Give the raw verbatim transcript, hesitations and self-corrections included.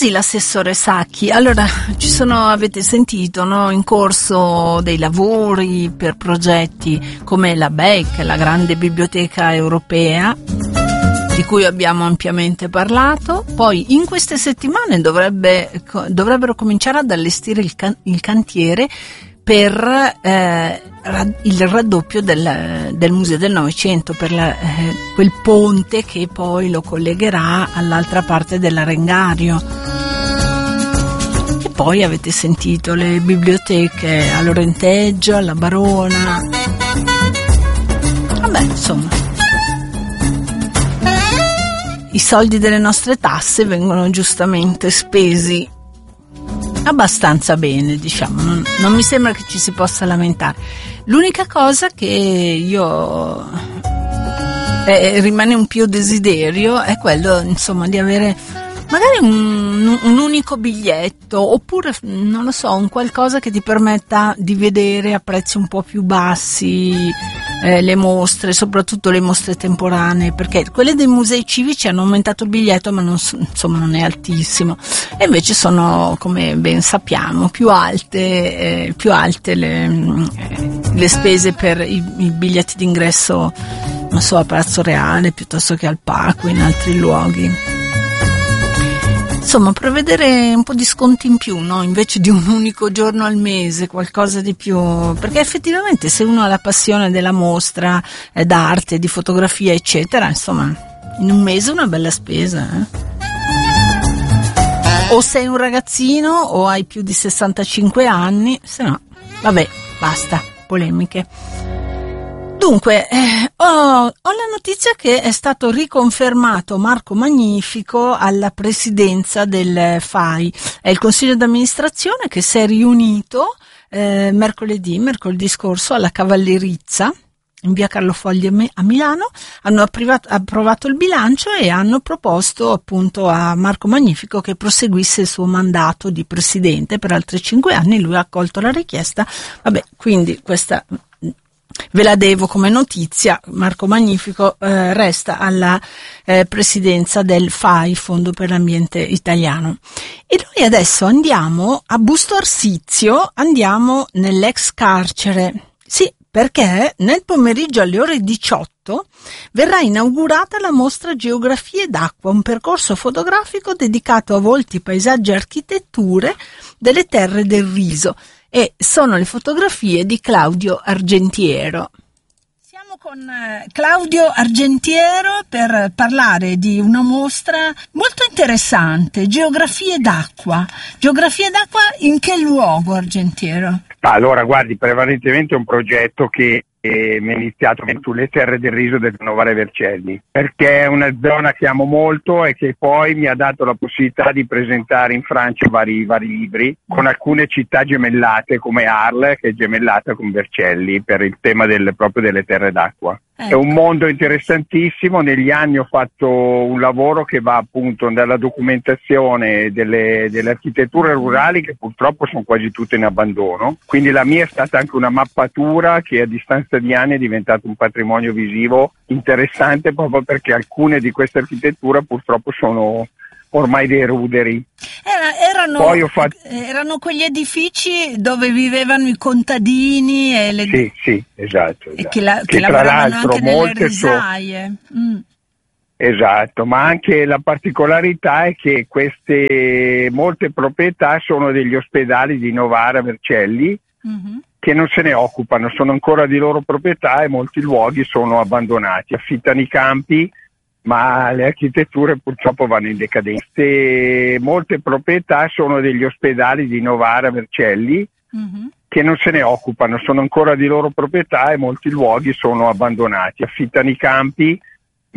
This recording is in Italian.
così l'assessore Sacchi. Allora, ci sono, avete sentito, no? In corso dei lavori per progetti come la B E C, la grande biblioteca europea, di cui abbiamo ampiamente parlato. Poi in queste settimane dovrebbe, dovrebbero cominciare ad allestire il, can, il cantiere per eh, il raddoppio del, del Museo del Novecento, per la, eh, quel ponte che poi lo collegherà all'altra parte dell'Arengario. E poi avete sentito le biblioteche a Lorenteggio, alla Barona. Vabbè, insomma, i soldi delle nostre tasse vengono giustamente spesi abbastanza bene, diciamo, non, non mi sembra che ci si possa lamentare. L'unica cosa che io eh, rimane un pio desiderio è quello, insomma, di avere magari un, un unico biglietto, oppure, non lo so, un qualcosa che ti permetta di vedere a prezzi un po' più bassi eh, le mostre, soprattutto le mostre temporanee, perché quelle dei musei civici hanno aumentato il biglietto, ma non, insomma, non è altissimo, e invece sono, come ben sappiamo, più alte, eh, più alte le, eh, le spese per i, i biglietti d'ingresso, non so, a Palazzo Reale piuttosto che al Parco, in altri luoghi. Insomma, prevedere un po' di sconti in più, no? Invece di un unico giorno al mese, qualcosa di più, perché effettivamente se uno ha la passione della mostra, eh, d'arte, di fotografia, eccetera, insomma, in un mese è una bella spesa, eh? O sei un ragazzino o hai più di sessantacinque anni, se no, vabbè, basta, polemiche. Dunque, eh, ho, ho la notizia che è stato riconfermato Marco Magnifico alla presidenza del F A I. È il consiglio d'amministrazione che si è riunito eh, mercoledì, mercoledì scorso alla Cavallerizza, in via Carlo Fogli a Milano. Hanno approvato, approvato il bilancio e hanno proposto appunto a Marco Magnifico che proseguisse il suo mandato di presidente per altri cinque anni. Lui ha accolto la richiesta. Vabbè, quindi questa ve la devo come notizia. Marco Magnifico eh, resta alla eh, presidenza del F A I, Fondo per l'Ambiente Italiano. E noi adesso andiamo a Busto Arsizio, andiamo nell'ex carcere. Sì, perché nel pomeriggio alle ore diciotto verrà inaugurata la mostra Geografie d'acqua, un percorso fotografico dedicato a volti, paesaggi e architetture delle terre del Riso. E sono le fotografie di Claudio Argentiero. Siamo con Claudio Argentiero per parlare di una mostra molto interessante, Geografie d'acqua. Geografie d'acqua in che luogo, Argentiero? Allora, guardi, prevalentemente è un progetto che è iniziato sulle terre del Riso del Novara Vercelli, perché è una zona che amo molto e che poi mi ha dato la possibilità di presentare in Francia vari, vari libri con alcune città gemellate come Arles, che è gemellata con Vercelli per il tema del, proprio delle terre d'acqua. Ecco. È un mondo interessantissimo. Negli anni ho fatto un lavoro che va appunto dalla documentazione delle, delle architetture rurali, che purtroppo sono quasi tutte in abbandono, quindi la mia è stata anche una mappatura che a distanza di anni è diventato un patrimonio visivo interessante, proprio perché alcune di queste architetture purtroppo sono ormai dei ruderi. Era, erano, Poi ho fatto... erano quegli edifici dove vivevano i contadini e le... Sì, sì, esatto. esatto. E che, la, che, che lavoravano anche nelle risaie. So... Mm. Esatto, ma anche la particolarità è che queste molte proprietà sono degli ospedali di Novara Vercelli, mm-hmm. che non se ne occupano, sono ancora di loro proprietà e molti luoghi sono abbandonati, affittano i campi, ma le architetture purtroppo vanno in decadenza. E molte proprietà sono degli ospedali di Novara Vercelli, mm-hmm. che non se ne occupano, sono ancora di loro proprietà e molti luoghi sono abbandonati, affittano i campi,